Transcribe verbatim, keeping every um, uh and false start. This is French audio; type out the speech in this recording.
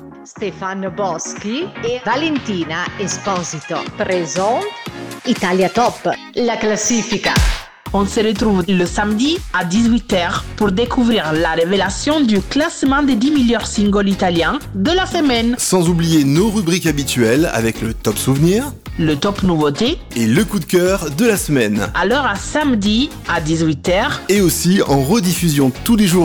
Stefano Boschi et Valentina Esposito présentent Italia Top, la classifica. On se retrouve le samedi à dix-huit heures pour découvrir la révélation du classement des dix meilleurs singles italiens de la semaine. Sans oublier nos rubriques habituelles avec le top souvenir, le top nouveauté et le coup de cœur de la semaine. Alors à samedi à dix-huit heures et aussi en rediffusion tous les jours